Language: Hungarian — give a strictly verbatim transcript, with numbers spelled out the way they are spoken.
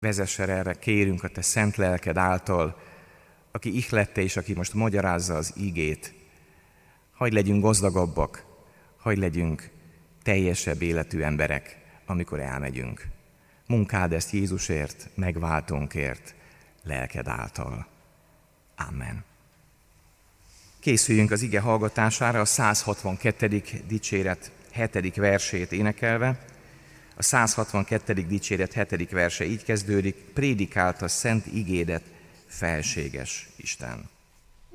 vezess el erre, kérünk a Te szent lelked által, aki ihlette és aki most magyarázza az ígét. Hadd legyünk gazdagabbak, hadd legyünk teljesebb életű emberek, amikor elmegyünk. Munkáld ezt Jézusért, megváltónkért, lelked által. Amen. Készüljünk az ige hallgatására a száz hatvankettedik dicséret hetedik versét énekelve. A száz hatvankettedik dicséret hetedik verse így kezdődik: prédikált a szent igédet, felséges Isten.